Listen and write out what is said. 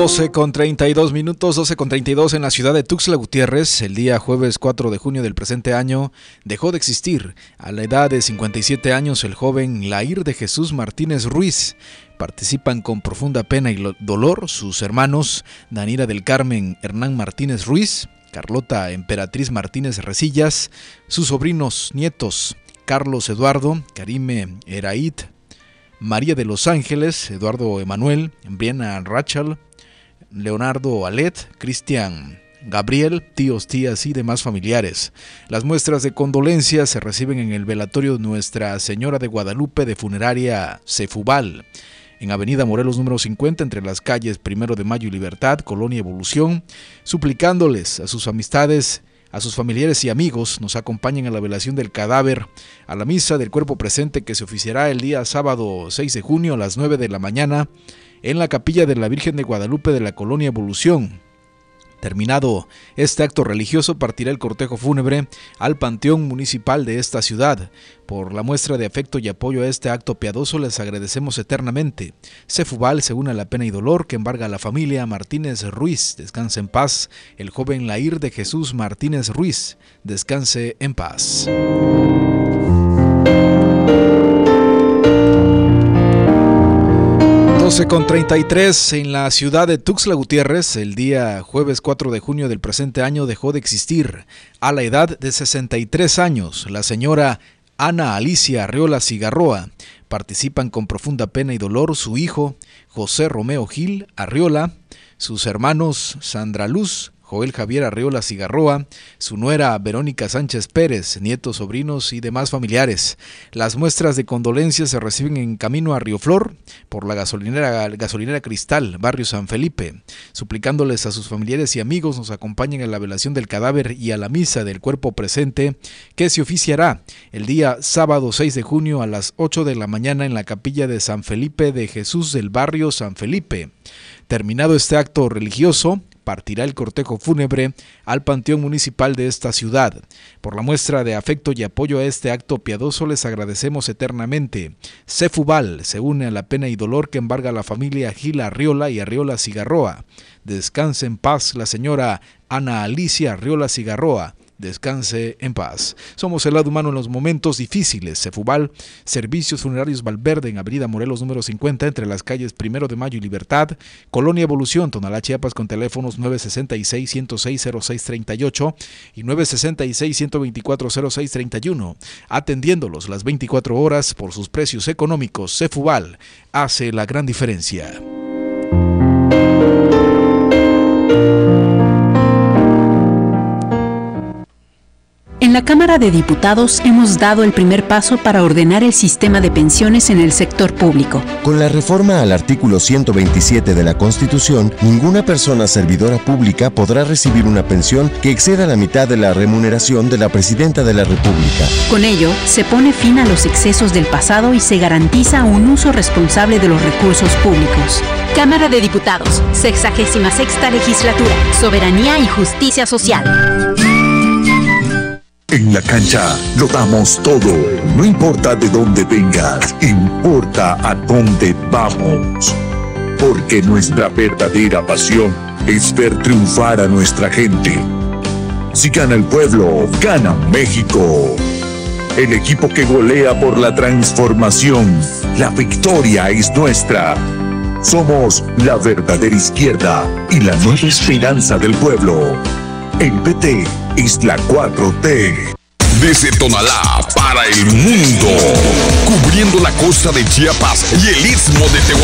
12:32, 12:32 en la ciudad de Tuxtla Gutiérrez. El día jueves 4 de junio del presente año dejó de existir a la edad de 57 años el joven Lair de Jesús Martínez Ruiz. Participan con profunda pena y dolor sus hermanos Danira del Carmen Hernán Martínez Ruiz, Carlota Emperatriz Martínez Resillas, sus sobrinos nietos Carlos Eduardo, Karime Eraid, María de los Ángeles, Eduardo Emanuel, Briana Rachel, Leonardo Alet, Cristian Gabriel, tíos, tías y demás familiares. Las muestras de condolencia se reciben en el velatorio de Nuestra Señora de Guadalupe de Funeraria Cefubal, en Avenida Morelos número 50, entre las calles 1 de Mayo y Libertad, Colonia Evolución, suplicándoles a sus amistades, a sus familiares y amigos, nos acompañen a la velación del cadáver, a la misa del cuerpo presente que se oficiará el día sábado 6 de junio a las 9 de la mañana en la capilla de la Virgen de Guadalupe de la Colonia Evolución. Terminado este acto religioso, partirá el cortejo fúnebre al Panteón Municipal de esta ciudad. Por la muestra de afecto y apoyo a este acto piadoso les agradecemos eternamente. Cefubal se une a la pena y dolor que embarga a la familia Martínez Ruiz. Descanse en paz el joven Lair de Jesús Martínez Ruiz. Descanse en paz. Con 33 en la ciudad de Tuxtla Gutiérrez, el día jueves 4 de junio del presente año dejó de existir a la edad de 63 años la señora Ana Alicia Arriola Cigarroa. Participan con profunda pena y dolor su hijo José Romeo Gil Arriola, sus hermanos Sandra Luz, Joel Javier Arriola Cigarroa, su nuera Verónica Sánchez Pérez, nietos, sobrinos y demás familiares. Las muestras de condolencia se reciben en camino a Río Flor por la gasolinera Cristal, barrio San Felipe. Suplicándoles a sus familiares y amigos nos acompañen a la velación del cadáver y a la misa del cuerpo presente que se oficiará el día sábado 6 de junio a las 8 de la mañana en la capilla de San Felipe de Jesús del barrio San Felipe. Terminado este acto religioso, partirá el cortejo fúnebre al Panteón Municipal de esta ciudad. Por la muestra de afecto y apoyo a este acto piadoso les agradecemos eternamente. Cefubal se une a la pena y dolor que embarga a la familia Gil Arriola y Arriola Cigarroa. Descanse en paz la señora Ana Alicia Arriola Cigarroa. Descanse en paz. Somos el lado humano en los momentos difíciles. Cefubal, Servicios Funerarios Valverde en Avenida Morelos número 50, entre las calles 1 de Mayo y Libertad, Colonia Evolución, Tonalá, Chiapas, con teléfonos 966-106-0638 y 966-124-0631. Atendiéndolos las 24 horas por sus precios económicos. Cefubal hace la gran diferencia. En la Cámara de Diputados hemos dado el primer paso para ordenar el sistema de pensiones en el sector público. Con la reforma al artículo 127 de la Constitución, ninguna persona servidora pública podrá recibir una pensión que exceda la mitad de la remuneración de la Presidenta de la República. Con ello, se pone fin a los excesos del pasado y se garantiza un uso responsable de los recursos públicos. Cámara de Diputados, 66ª Legislatura, Soberanía y Justicia Social. En la cancha lo damos todo, no importa de dónde vengas, importa a dónde vamos. Porque nuestra verdadera pasión es ver triunfar a nuestra gente. Si gana el pueblo, gana México. El equipo que golea por la transformación, la victoria es nuestra. Somos la verdadera izquierda y la nueva esperanza del pueblo. El PT es la 4T. Desde Tonalá para el mundo, cubriendo la costa de Chiapas y el istmo de Tehuantepec.